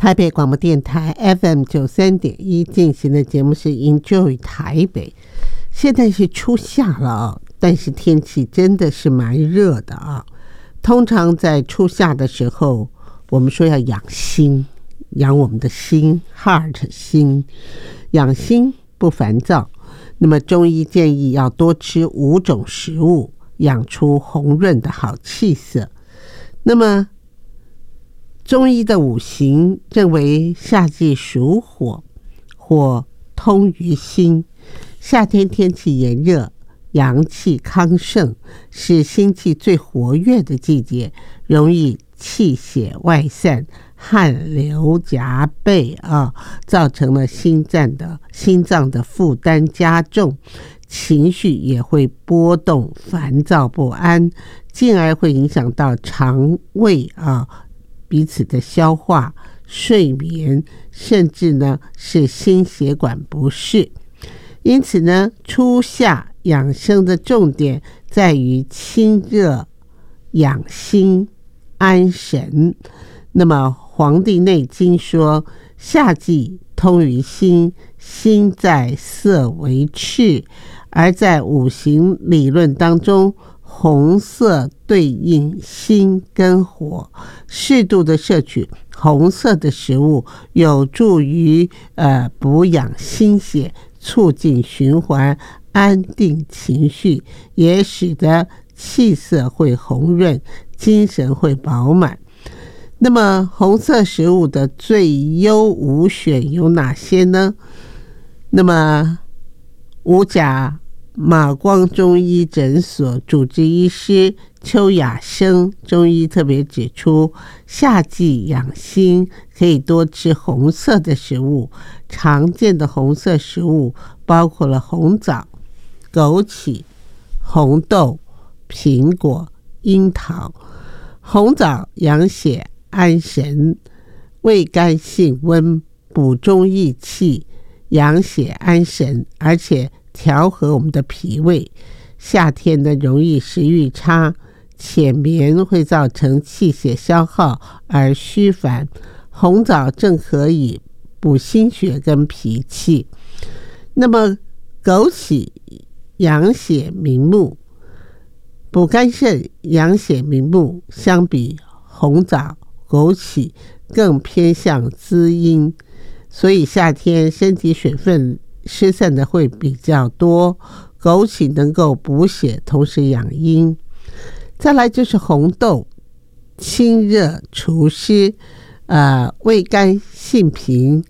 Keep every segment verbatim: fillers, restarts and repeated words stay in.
台北广播电台 F M 九三点一进行的节目是 Enjoy 台北。现在是初夏了啊，但是天气真的是蛮热的啊。通常在初夏的时候，我们说要养心，养我们的心 heart 心，养心不烦躁。那么中医建议要多吃五种食物，养出红润的好气色。那么中医的五行认为夏季属火，火通于心，夏天天气炎热，阳气康盛，是心气最活跃的季节，容易气血外散，汗流浃背啊，造成了心脏的心脏的负担加重，情绪也会波动，烦躁不安，进而会影响到肠胃啊彼此的消化、睡眠，甚至呢是心血管不适。因此呢，初夏养生的重点在于清热养心安神。那么《黄帝内经》说，夏季通于心，心在色为赤，而在五行理论当中，红色对应心跟火，适度的摄取红色的食物，有助于呃补养心血，促进循环，安定情绪，也使得气色会红润，精神会饱满。那么红色食物的最优五选有哪些呢？那么五甲马光中医诊所主治医师邱雅生中医特别指出，夏季养心可以多吃红色的食物，常见的红色食物包括了红枣、枸杞、红豆、苹果、樱桃。红枣养血安神，味甘性温，补中益气，养血安神，而且调和我们的脾胃。夏天呢，容易食欲差，浅眠会造成气血消耗而虚烦，红枣正可以补心血跟脾气。那么枸杞养血明目，补肝肾养血明目，相比红枣枸杞更偏向滋阴，所以夏天身体水分失散的会比较多，枸杞能够补血，同时养阴。再来就是红豆，清热除湿，呃，味甘性平，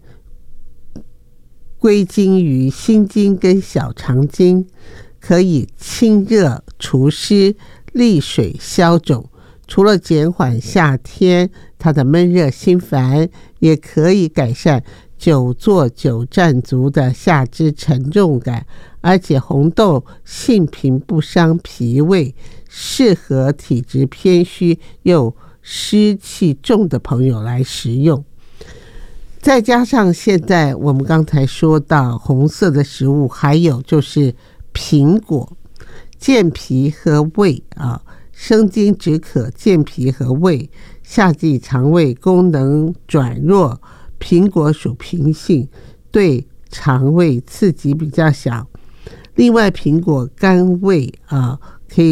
归经于心经跟小肠经，可以清热除湿，利水消肿。除了减缓夏天它的闷热心烦，也可以改善久坐久站族的下肢沉重感，而且红豆性平不伤脾胃，适合体质偏虚又湿气重的朋友来食用。再加上现在我们刚才说到红色的食物，还有就是苹果，健脾和胃啊，生津止渴，健脾和胃。夏季肠胃功能转弱，苹果属平性，对肠胃刺激比较小。另外，苹果甘味啊，